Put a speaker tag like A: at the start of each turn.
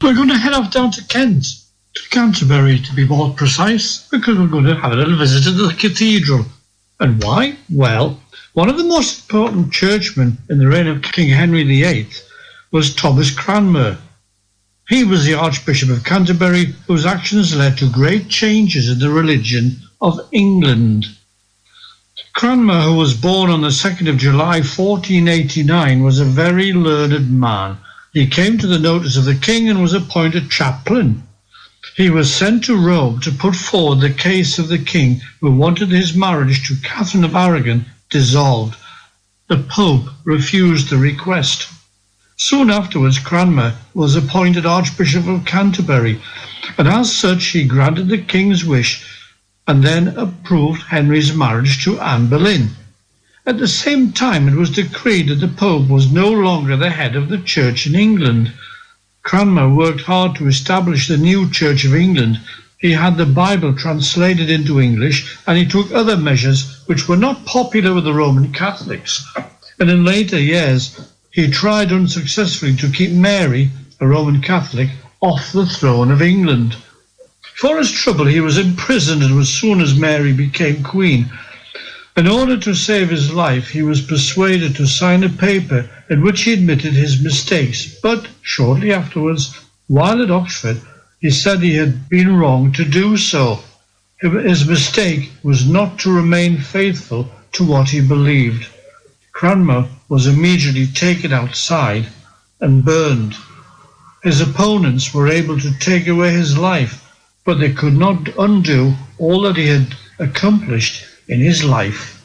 A: We're going to head off down to Kent, to Canterbury to be more precise, because we're going to have a little visit to the cathedral. And why? Well, one of the most important churchmen in the reign of King Henry VIII was Thomas Cranmer. He was the Archbishop of Canterbury, whose actions led to great changes in the religion of England. Cranmer, who was born on the 2nd of July 1489, was a very learned man. He came to the notice of the king and was appointed chaplain. He was sent to Rome to put forward the case of the king, who wanted his marriage to Catherine of Aragon dissolved. The Pope refused the request. Soon afterwards, Cranmer was appointed Archbishop of Canterbury, and as such he granted the king's wish and then approved Henry's marriage to Anne Boleyn. At the same time, it was decreed that the Pope was no longer the head of the Church in England. Cranmer worked hard to establish the new Church of England. He had the Bible translated into English, and he took other measures which were not popular with the Roman Catholics. And in later years, he tried unsuccessfully to keep Mary, a Roman Catholic, off the throne of England. For his trouble, he was imprisoned as soon as Mary became queen. In order to save his life, he was persuaded to sign a paper in which he admitted his mistakes, but shortly afterwards, while at Oxford, he said he had been wrong to do so. His mistake was not to remain faithful to what he believed. Cranmer was immediately taken outside and burned. His opponents were able to take away his life, but they could not undo all that he had accomplished in his life.